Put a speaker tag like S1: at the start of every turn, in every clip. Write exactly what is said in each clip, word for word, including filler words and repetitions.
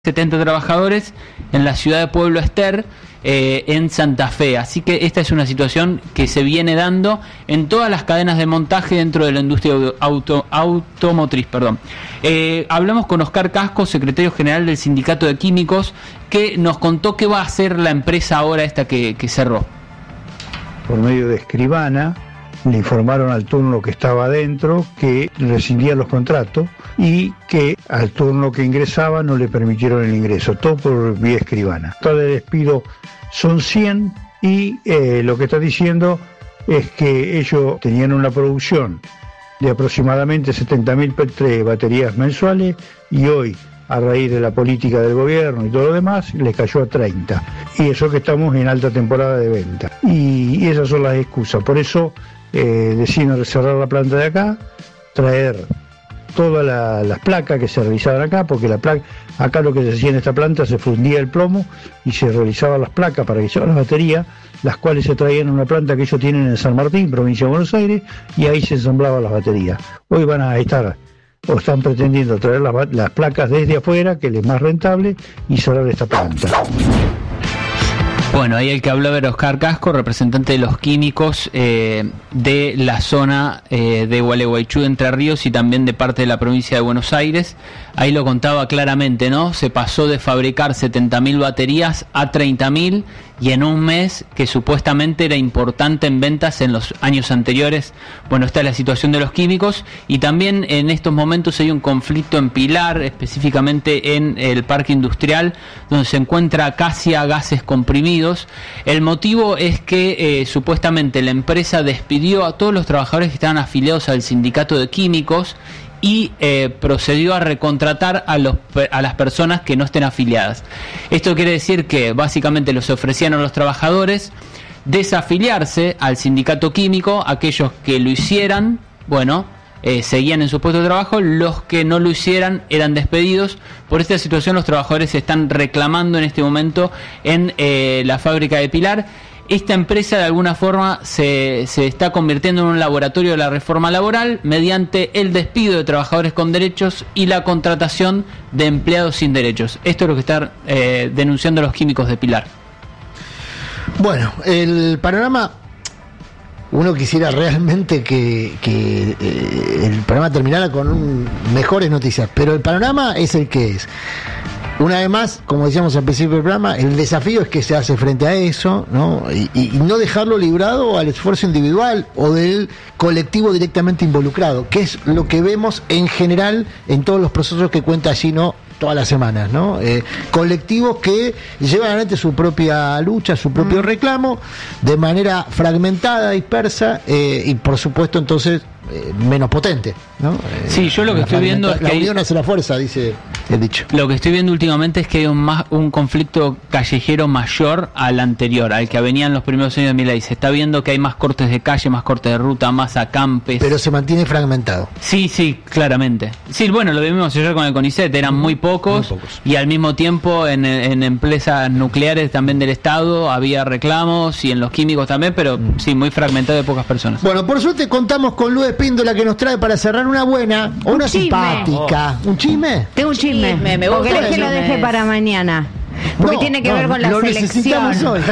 S1: setenta trabajadores en la ciudad de Pueblo Ester, eh, en Santa Fe. Así que esta es una situación que se viene dando en todas las cadenas de montaje dentro de la industria auto, automotriz. Perdón. Eh, hablamos con Oscar Casco, secretario general del Sindicato de Químicos, que nos contó qué va a hacer la empresa ahora esta que, que cerró.
S2: Por medio de escribana, le informaron al turno que estaba adentro que rescindía los contratos y que al turno que ingresaba no le permitieron el ingreso, todo por vía escribana. Todo el despido son cien y eh, lo que está diciendo es que ellos tenían una producción de aproximadamente setenta mil baterías mensuales y hoy, a raíz de la política del gobierno y todo lo demás, les cayó a treinta. Y eso que estamos en alta temporada de venta. Y, y esas son las excusas. Por eso eh, deciden cerrar la planta de acá, traer todas la, las placas que se realizaban acá, porque la placa, acá lo que se hacía en esta planta, se fundía el plomo y se realizaban las placas para que se hagan las baterías, las cuales se traían a una planta que ellos tienen en San Martín, provincia de Buenos Aires, y ahí se ensamblaban las baterías. Hoy van a estar o están pretendiendo traer las, las placas desde afuera, que les es más rentable, y cerrar esta planta.
S1: Bueno, ahí el que hablaba era Oscar Casco, representante de los químicos eh, de la zona eh, de Gualeguaychú, Entre Ríos, y también de parte de la provincia de Buenos Aires. Ahí lo contaba claramente, ¿no? Se pasó de fabricar setenta mil baterías a treinta mil, y en un mes que supuestamente era importante en ventas en los años anteriores. Bueno, esta es la situación de los químicos, y también en estos momentos hay un conflicto en Pilar, específicamente en el parque industrial, donde se encuentra Acacia Gases Comprimidos. El motivo es que eh, supuestamente la empresa despidió a todos los trabajadores que estaban afiliados al sindicato de químicos y eh, procedió a recontratar a, los, a las personas que no estén afiliadas. Esto quiere decir que básicamente los ofrecían a los trabajadores desafiliarse al sindicato químico. Aquellos que lo hicieran, bueno, eh, seguían en su puesto de trabajo. Los que no lo hicieran eran despedidos. Por esta situación los trabajadores se están reclamando en este momento en eh, la fábrica de Pilar. Esta empresa de alguna forma se, se está convirtiendo en un laboratorio de la reforma laboral mediante el despido de trabajadores con derechos y la contratación de empleados sin derechos. Esto es lo que están eh, denunciando los químicos de Pilar.
S3: Bueno, el panorama, uno quisiera realmente que, que eh, el programa terminara con un, mejores noticias, pero el panorama es el que es. Una vez más, como decíamos al principio del programa, el desafío es que se hace frente a eso, ¿no? Y, y no dejarlo librado al esfuerzo individual o del colectivo directamente involucrado, que es lo que vemos en general en todos los procesos que cuenta Gino todas las semanas, ¿no? Eh, colectivos que llevan adelante su propia lucha, su propio reclamo, de manera fragmentada, dispersa, eh, y por supuesto entonces eh, menos potente, ¿no? Eh,
S1: sí, yo lo que estoy viendo es que
S3: la unión hace la fuerza, dice el dicho.
S1: Lo que estoy viendo últimamente es que hay un, más, un conflicto callejero mayor al anterior, al que venía en los primeros años de Milei. Se está viendo que hay más cortes de calle, más cortes de ruta, más acampes.
S3: Pero se mantiene fragmentado.
S1: Sí, sí, claramente. Sí, bueno, lo vimos ayer con el CONICET, eran muy pocos, muy pocos. Y al mismo tiempo en, en empresas nucleares también del Estado había reclamos, y en los químicos también, pero mm. sí, muy fragmentado, de pocas personas.
S3: Bueno, por suerte contamos con Luz Espíndola, que nos trae para cerrar una buena, o una chisme. simpática.
S4: Oh.
S3: ¿Un chisme?
S4: Tengo un chisme. Me, me porque es que lo dejé para mañana. Porque no, tiene que no, ver con la lo selección. Hoy.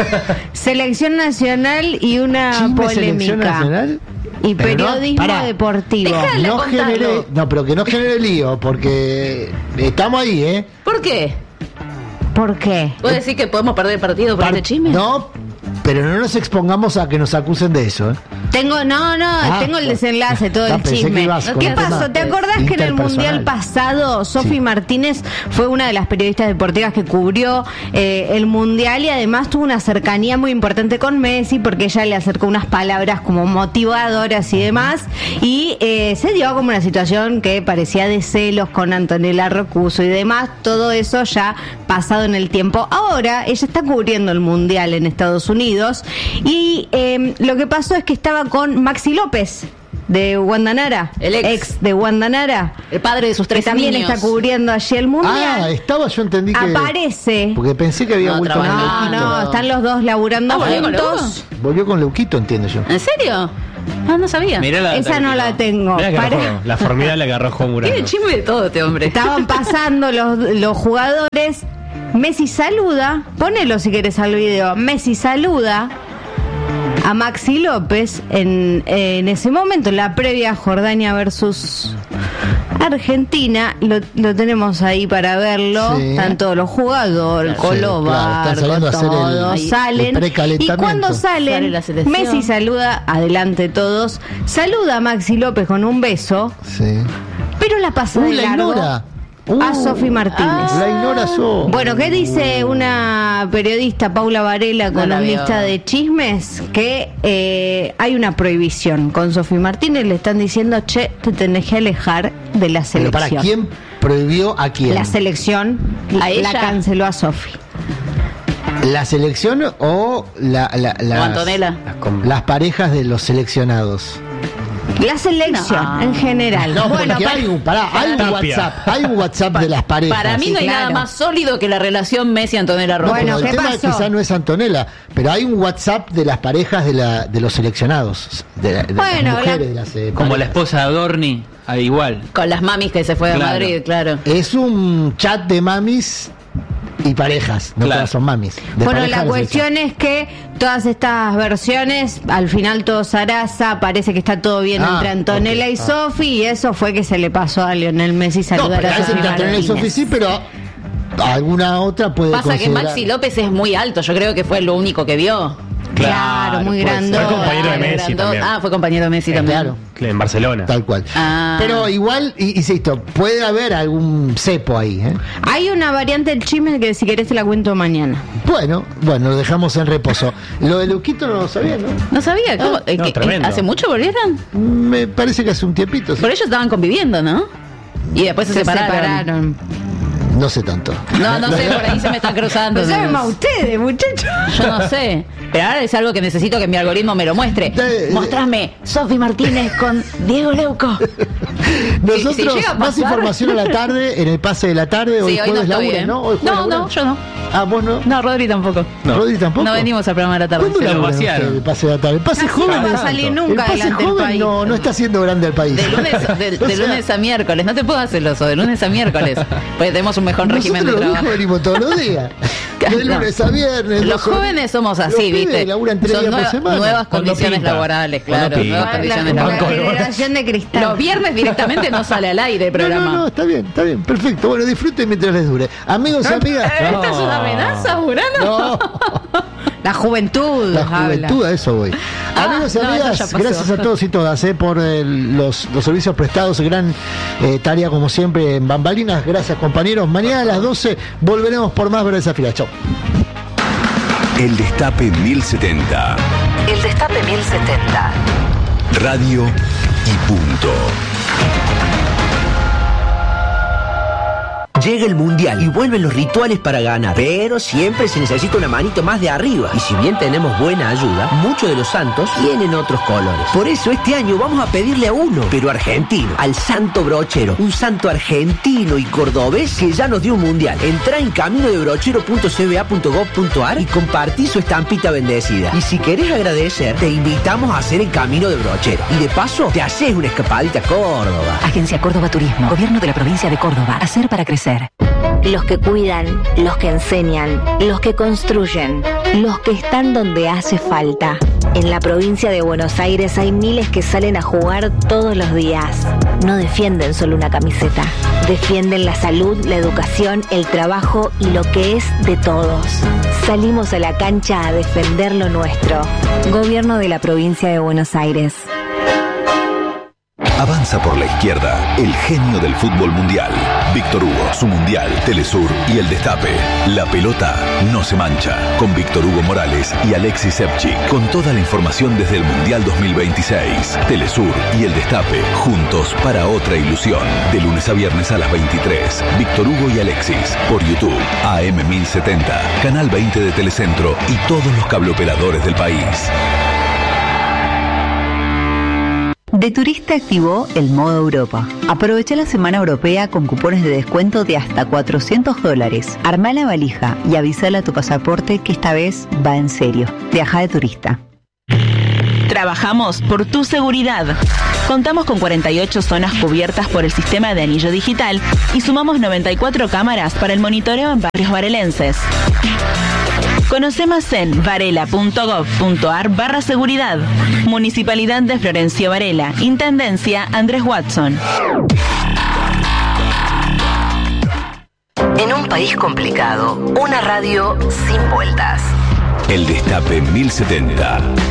S4: Selección nacional y una
S3: ¿Chisme
S4: polémica.
S3: Selección nacional?
S4: Y pero periodismo no, deportivo.
S3: No, genere, no, pero que no genere lío, porque estamos ahí, ¿eh?
S4: ¿Por qué? ¿Por qué?
S5: ¿Puedo decir que podemos perder el partido por Par- este chisme?
S3: No, pero no nos expongamos a que nos acusen de eso, ¿eh?
S4: Tengo, no, no, ah, tengo el desenlace, todo no, el chisme. ¿Qué pasó? ¿Te acordás que en el Mundial pasado Sofi sí. Martínez fue una de las periodistas deportivas que cubrió eh, el Mundial, y además tuvo una cercanía muy importante con Messi, porque ella le acercó unas palabras como motivadoras y demás, y eh, se dio como una situación que parecía de celos con Antonella Rocuso y demás, todo eso ya pasado en el tiempo. Ahora ella está cubriendo el Mundial en Estados Unidos, y eh, lo que pasó es que estaba con Maxi López de Wanda Nara,
S5: el ex,
S4: ex de Wanda Nara,
S5: el padre de sus tres
S4: que también
S5: niños.
S4: Está cubriendo allí el Mundial.
S3: Ah, estaba, yo entendí que
S4: aparece,
S3: porque pensé que había
S5: no,
S3: vuelto con
S4: no,
S3: Leuquito.
S4: No, están los dos laburando
S5: ah,
S4: juntos.
S3: Volvió con Leuquito, entiendo yo.
S5: ¿En serio? Ah, no sabía.
S4: La Esa no la tengo.
S6: Para... La formidable que arrojó Murano.
S5: Tiene chisme de todo este hombre.
S4: Estaban pasando los, los jugadores. Messi saluda, ponelo si querés al video. Messi saluda a Maxi López en, en ese momento, en la previa Jordania versus Argentina. Lo, lo tenemos ahí para verlo. Sí. Están todos los jugadores, sí, Colobar, claro, todos el, salen. El y cuando salen, Sale Messi saluda, adelante todos. Saluda a Maxi López con un beso. Sí. Pero la pasa de largo. Ignora. Uh, a Sofi Martínez.
S3: La ignora yo.
S4: Bueno, ¿qué dice una periodista, Paula Varela, columnista no de chismes? Que eh, hay una prohibición con Sofi Martínez. Le están diciendo, che, te tenés que alejar de la selección.
S3: ¿Pero para quién prohibió a quién?
S4: La selección a la ella. canceló a Sofi.
S3: ¿La selección o la, la, la,
S5: Antonella?
S3: Las, las parejas de los seleccionados?
S4: La selección, no. en general.
S3: No, bueno, porque hay un, pará, hay un WhatsApp, hay un WhatsApp de las parejas.
S5: Para mí no hay sí, claro. nada más sólido que la relación Messi-Antonella Rojo.
S3: Bueno, el tema pasó? quizás no es Antonella, pero hay un WhatsApp de las parejas de, la, de los seleccionados, de, la, de bueno, las mujeres. La, de las, eh,
S1: como la esposa de Adorni, igual.
S5: Con las mamis que se fue claro. de Madrid, claro.
S3: Es un chat de mamis y parejas, no claro. todas son mamis.
S4: Bueno, la cuestión es que todas estas versiones, al final todo zaraza, parece que está todo bien ah, entre Antonella okay. y ah. Sofi, y eso fue que se le pasó a Lionel Messi saludar
S3: no,
S4: a Sofi Martínez.
S3: Antonella y Sofi sí, pero alguna otra puede
S5: Pasa
S3: considerar...
S5: que Maxi López es muy alto, yo creo que fue lo único que vio.
S4: Claro, claro muy grande.
S6: Fue compañero de Messi también.
S5: Ah, fue compañero de Messi eh, también. Claro.
S6: En Barcelona.
S3: Tal cual.
S5: Ah.
S3: Pero igual, insisto, puede haber algún cepo ahí. ¿eh?
S4: Hay una variante del chisme que si querés te la cuento mañana.
S3: Bueno, bueno, lo dejamos en reposo. Lo de Luquito no lo sabía, ¿no?
S5: No sabía. ¿Cómo?
S6: Ah, no,
S5: ¿Qué, ¿Hace mucho volvieron?
S3: Me parece que hace un tiempito. Sí.
S5: Por ellos estaban conviviendo, ¿no? Y después se, se separaron. separaron.
S3: No sé tanto.
S5: No, no sé, por ahí se me están cruzando.
S4: No saben más ustedes, muchachos.
S5: Yo no sé. Pero ahora es algo que necesito que mi algoritmo me lo muestre. Mostrame Sofi Martínez con Diego Leuco.
S3: Nosotros, si, si más información a la tarde, en el pase de la tarde, hoy sí, jueves no laburan, ¿no? Hoy
S5: no, no, yo no.
S3: Ah, vos no.
S5: No, Rodri tampoco.
S3: No. ¿Rodri tampoco?
S5: No venimos al programa de la tarde.
S3: ¿Cuándo laburan el pase de la tarde? El pase Casi joven.
S4: No va a salir nunca
S3: el pase joven país. No, no está haciendo grande el país.
S5: De lunes, de, de lunes a miércoles. No te puedo hacer eso, de lunes a miércoles. Pues tenemos un mejor régimen de trabajo.
S3: Nosotros venimos todos los días. De lunes a viernes.
S5: Los jóvenes somos así, ¿viste? Son nueva, nuevas condiciones laborales, claro. Nuevas condiciones laborales.
S4: La generación de cristal.
S5: Los viernes directamente no sale al aire el programa.
S3: No, no, no, está bien, está bien, perfecto. Bueno, disfruten mientras les dure. Amigos y amigas.
S5: ¿Esta es una amenaza, Urano?
S3: No.
S4: La juventud.
S3: La juventud, habla. A eso voy. Ah, Amigos y no, amigas, gracias a todos y todas eh, por eh, los, los servicios prestados. Gran eh, tarea, como siempre, en Bambalinas. Gracias, compañeros. Mañana a las doce volveremos por más Verdad Desafía. Chau.
S7: El Destape mil setenta.
S8: El Destape mil setenta.
S7: Radio y punto.
S9: Llega el Mundial y vuelven los rituales para ganar, pero siempre se necesita una manito más de arriba. Y si bien tenemos buena ayuda, muchos de los santos tienen otros colores. Por eso este año vamos a pedirle a uno, pero argentino, al Santo Brochero, un santo argentino y cordobés que ya nos dio un Mundial. Entrá en camino de brochero punto c b a punto gov punto a r y compartí su estampita bendecida. Y si querés agradecer, te invitamos a hacer el Camino de Brochero. Y de paso, te haces una escapadita a Córdoba.
S8: Agencia Córdoba Turismo, Gobierno de la Provincia de Córdoba. Hacer para crecer.
S10: Los que cuidan, los que enseñan, los que construyen, los que están donde hace falta. En la provincia de Buenos Aires hay miles que salen a jugar todos los días. No defienden solo una camiseta, defienden la salud, la educación, el trabajo y lo que es de todos. Salimos a la cancha a defender lo nuestro. Gobierno de la provincia de Buenos Aires.
S7: Avanza por la izquierda, el genio del fútbol mundial. Víctor Hugo, su mundial, Telesur y el Destape. La pelota no se mancha. Con Víctor Hugo Morales y Alexis Sepchik. Con toda la información desde el Mundial dos mil veintiséis. Telesur y el Destape, juntos para otra ilusión. De lunes a viernes a las veintitrés. Víctor Hugo y Alexis, por YouTube, A M mil setenta, Canal veinte de Telecentro y todos los cableoperadores del país.
S11: De Turista activó el modo Europa. Aprovecha la semana europea con cupones de descuento de hasta cuatrocientos dólares. Armá la valija y avísale a tu pasaporte que esta vez va en serio. Viaja de turista.
S12: Trabajamos por tu seguridad. Contamos con cuarenta y ocho zonas cubiertas por el sistema de anillo digital y sumamos noventa y cuatro cámaras para el monitoreo en barrios varelenses. Conoce más en varela.gov.ar barra seguridad. Municipalidad de Florencio Varela. Intendencia Andrés Watson.
S13: En un país complicado, una radio sin vueltas.
S7: El Destape mil setenta.